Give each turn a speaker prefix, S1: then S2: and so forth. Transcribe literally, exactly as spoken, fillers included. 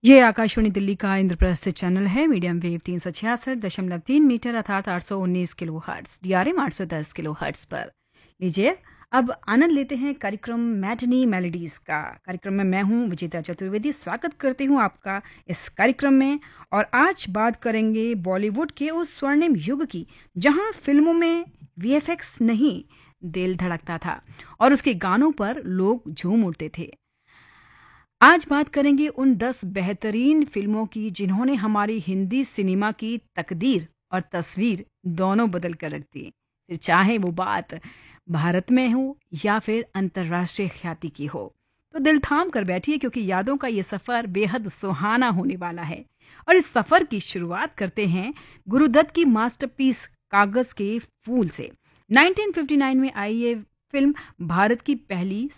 S1: ये आकाशवाणी दिल्ली का इंद्रप्रस्थ चैनल है। मीडियम वेव तीन सौ छियासठ दशमलव तीन मीटर अर्थात आठ सौ उन्नीस किलो हर्ट्स, डीआरएम आठ सौ दस किलो हर्ट्स पर। लीजिए अब आनंद लेते हैं कार्यक्रम मैटनी मेलोडीज का। कार्यक्रम में मैं हूं विजेता चतुर्वेदी, स्वागत करती हूं आपका इस कार्यक्रम में। और आज बात करेंगे बॉलीवुड के उस स्वर्णिम युग की, जहां फिल्मों में वीएफएक्स नहीं, दिल धड़कता था और उसके गानों पर लोग झूम उठते थे। आज बात करेंगे उन दस बेहतरीन फिल्मों की जिन्होंने हमारी हिंदी सिनेमा की तकदीर और तस्वीर दोनों बदल कर रख दी। फिर चाहे वो बात भारत में हो या फिर अंतर्राष्ट्रीय ख्याति की हो, तो दिल थाम कर बैठिए, क्योंकि यादों का ये सफ़र बेहद सुहाना होने वाला है। और इस सफ़र की शुरुआत करते हैं गुरुदत्त की मास्टरपीस कागज़ के फूल से। नाइनटीन फिफ्टी नाइन में आई ये फिल्म भारत की पहली